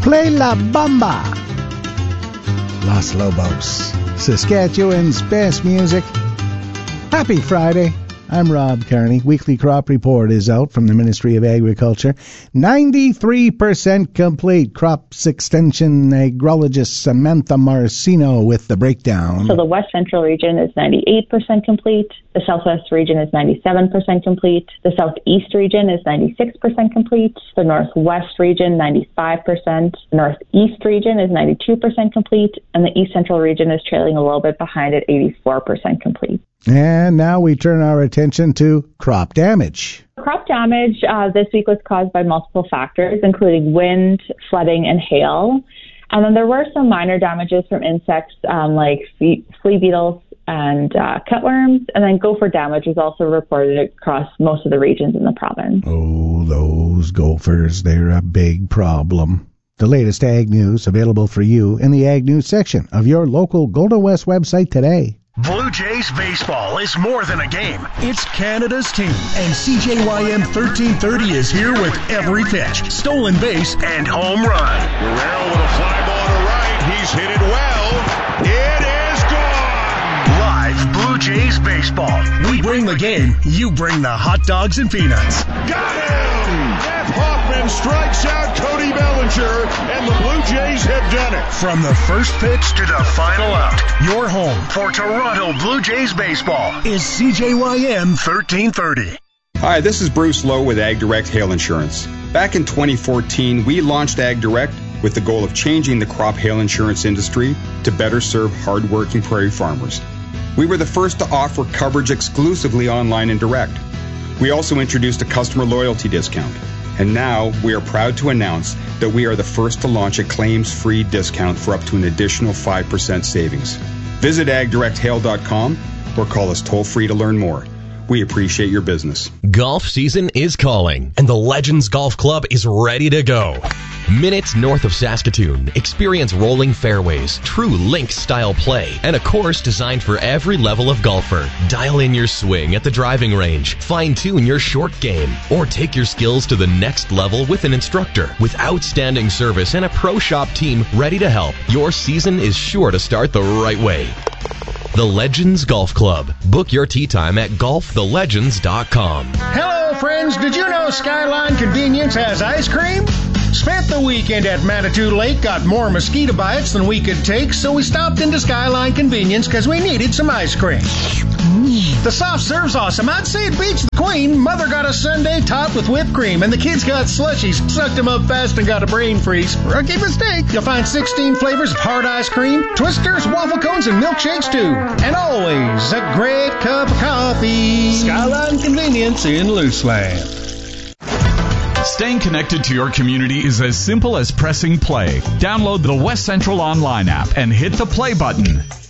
Play La Bamba. Los Lobos, Saskatchewan's best music. Happy Friday. I'm Rob Kearney. Weekly crop report is out from the Ministry of Agriculture. 93% complete. Crops Extension agrologist Samantha Marcino with the breakdown. So the West Central region is 98% complete. The Southwest region is 97% complete. The Southeast region is 96% complete. The Northwest region, 95%. The Northeast region is 92% complete. And the East Central region is trailing a little bit behind at 84% complete. And now we turn our attention to crop damage. Crop damage this week was caused by multiple factors, including wind, flooding, and hail. And then there were some minor damages from insects like flea beetles and cutworms. And then gopher damage was also reported across most of the regions in the province. Oh, those gophers, they're a big problem. The latest Ag News available for you in the Ag News section of your local Golden West website today. Blue Jays baseball is more than a game. It's Canada's team. And CJYM 1330 is here with every pitch, stolen base, and home run. Guerrero with a fly ball to right. He's hit it well. It is gone. Live Blue Jays baseball. We bring the game. You bring the hot dogs and peanuts. Got him! Jeff Hoffman strikes out Cody Bellinger, and the Blue Jays have done it. From the first pitch to the final out, your home for Toronto Blue Jays baseball is CJYM 1330. Hi, this is Bruce Lowe with Ag Direct Hail Insurance. Back in 2014, we launched Ag Direct with the goal of changing the crop hail insurance industry to better serve hard-working prairie farmers. We were the first to offer coverage exclusively online and direct. We also introduced a customer loyalty discount. And now we are proud to announce that we are the first to launch a claims-free discount for up to an additional 5% savings. Visit agdirecthail.com or call us toll-free to learn more. We appreciate your business. Golf season is calling, and the Legends Golf Club is ready to go. Minutes north of Saskatoon, experience rolling fairways, true links-style play, and a course designed for every level of golfer. Dial in your swing at the driving range, fine-tune your short game, or take your skills to the next level with an instructor. With outstanding service and a pro shop team ready to help, your season is sure to start the right way. The Legends Golf Club. Book your tee time at golfthelegends.com. Hello, friends. Did you know Skyline Convenience has ice cream? Spent the weekend at Manitou Lake, got more mosquito bites than we could take, so we stopped into Skyline Convenience because we needed some ice cream. The soft serve's awesome. I'd say it beats the Queen. Mother got a sundae topped with whipped cream, and the kids got slushies, sucked them up fast and got a brain freeze. Rookie mistake. You'll find 16 flavors of hard ice cream, twisters, waffle cones, and milkshakes too. And always a great cup of coffee. Skyline Convenience in Looseland. Staying connected to your community is as simple as pressing play. Download the West Central online app and hit the play button.